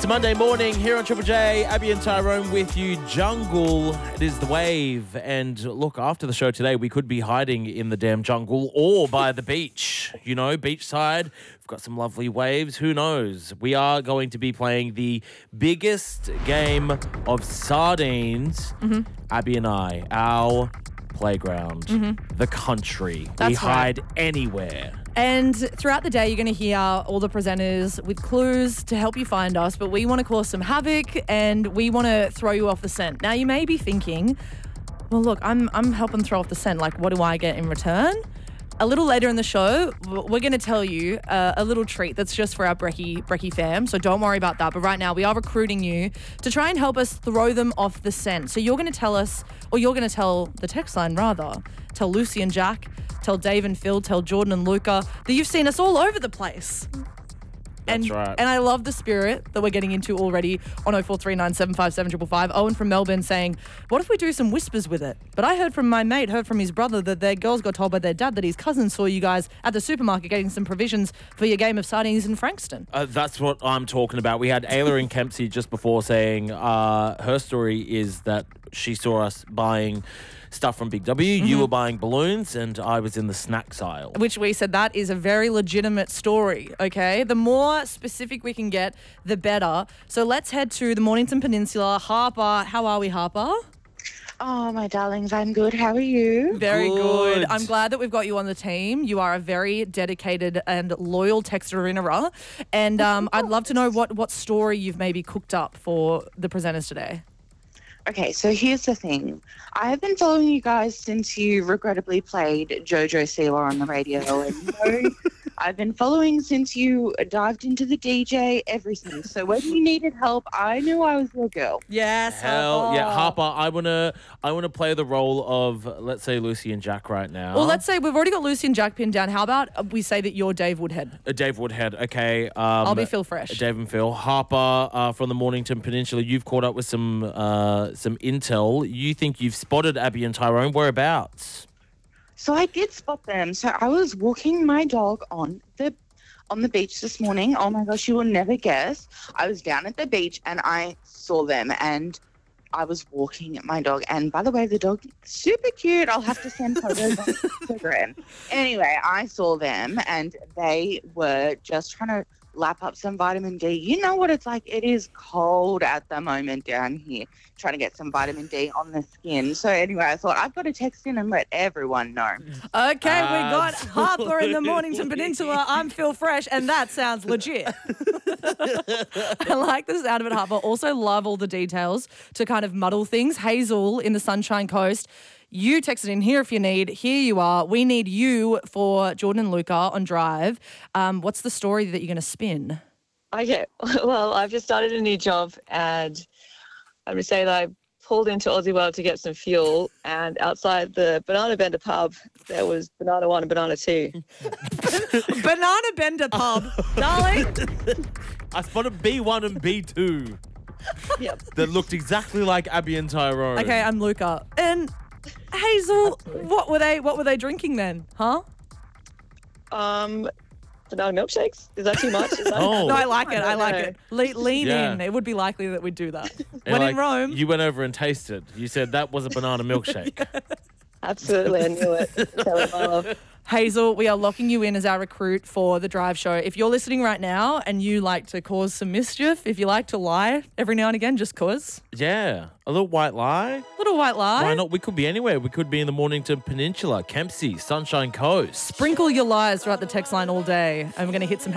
It's a Monday morning here on Triple J. Abby and Tyrone with you. Jungle, it is the wave. And look, after the show today, we could be hiding in the damn jungle or by the beach. You know, beachside. We've got some lovely waves. Who knows? We are going to be playing the biggest game of sardines. Abby and I, our playground, the country. That's we right. hide anywhere. And throughout the day, you're going to hear all the presenters with clues to help you find us, but we want to cause some havoc and we want to throw you off the scent. Now, you may be thinking, well, look, I'm helping throw off the scent. Like, what do I get in return? A little later in the show, we're going to tell you a little treat that's just for our Brekkie fam, so don't worry about that. But right now, we are recruiting you to try and help us throw them off the scent. So you're going to tell us, or you're going to tell the text line rather, tell Lucy and Jack, tell Dave and Phil, tell Jordan and Luca that you've seen us all over the place. That's right. And I love the spirit that we're getting into already on 0439 757 555. Owen from Melbourne saying, what if we do some whispers with it? But I heard from my mate, heard from his brother that their girls got told by their dad that his cousin saw you guys at the supermarket getting some provisions for your game of sardines in Frankston. That's what I'm talking about. We had Ayla and Kempsey just before saying her story is that she saw us buying stuff from Big W. You were buying balloons and I was in the snacks aisle. Which we said that is a very legitimate story, okay? The more specific we can get, the better. So let's head to the Mornington Peninsula. Harper, how are we, Harper? Oh, my darlings, I'm good. How are you? Very Good. good. I'm glad that we've got you on the team. You are a very dedicated and loyal texter-innerer. And I'd love to know what story you've maybe cooked up for the presenters today. Okay, so here's the thing. I have been following you guys since you regrettably played JoJo Siwa on the radio. And I've been following since you dived into the DJ, everything. So when you needed help, I knew I was your girl. Yes, Hell yeah, Harper, I wanna play the role of, let's say, Lucy and Jack right now. Well, let's say we've already got Lucy and Jack pinned down. How about we say that you're Dave Woodhead? Dave Woodhead, okay. I'll be Phil Fresh. Dave and Phil. Harper from the Mornington Peninsula, you've caught up with some intel. You think you've spotted Abby and Tyrone. Whereabouts? So I did spot them. So I was walking my dog on the beach this morning. Oh my gosh, you will never guess. I was down at the beach and I saw them and I was walking my dog. And by the way, the dog super cute. I'll have to send photos on Instagram. Anyway, I saw them and they were just trying to lap up some vitamin D. You know what it's like. It is cold at the moment down here, trying to get some vitamin D on the skin. So anyway, I thought I've got to text in and let everyone know. Okay, we got Harper in the Mornington Peninsula. I'm Phil Fresh, and that sounds legit. I like the sound of it, Harper. Also love all the details to kind of muddle things. Hazel in the Sunshine Coast. You texted in here if you need. Here you are. We need you for Jordan and Luca on Drive. What's the story that you're going to spin? Okay, well, I've just started a new job and I'm going to say that I pulled into Aussie World to get some fuel and outside the Banana Bender pub, there was Banana 1 and Banana 2. Banana Bender Pub. Darling. I spotted B1 and B2 Yep. that looked exactly like Abby and Tyrone. Okay, I'm Luca. And Hazel, what were they drinking then? Huh? Banana milkshakes? Is that too much? Is that... Oh. No, I like it. I like know. it. Lean Yeah. in. It would be likely that we'd do that. And When like, in Rome. you went over and tasted. You said that was a banana milkshake. Absolutely, I knew it. Tell him off. Hazel, we are locking you in as our recruit for the Drive Show. If you're listening right now and you like to cause some mischief, if you like to lie every now and again, just cause. Yeah, a little white lie. Little white lie. Why not? We could be anywhere. We could be in the Mornington Peninsula, Kempsey, Sunshine Coast. Sprinkle your lies throughout the text line all day, and we're going to hit some